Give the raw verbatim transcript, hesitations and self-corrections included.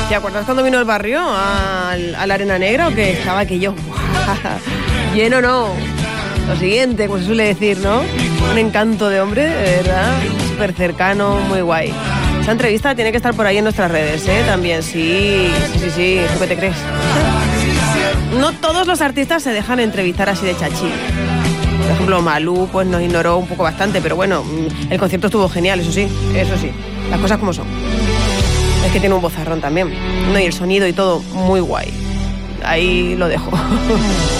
¿Te acuerdas cuando vino el barrio al, a la Arena Negra o que estaba aquello? Lleno no. Lo siguiente, como se suele decir, ¿no? Un encanto de hombre, de verdad. Súper cercano, muy guay. Esa entrevista tiene que estar por ahí en nuestras redes, ¿eh? También, sí, sí, sí, sí. ¿Tú qué te crees? No todos los artistas se dejan entrevistar así de chachi. Por ejemplo, Malú pues nos ignoró un poco bastante, pero bueno, el concierto estuvo genial, eso sí, eso sí. Las cosas como son. Es que tiene un vozarrón también, ¿no? Y el sonido y todo muy guay. Ahí lo dejo.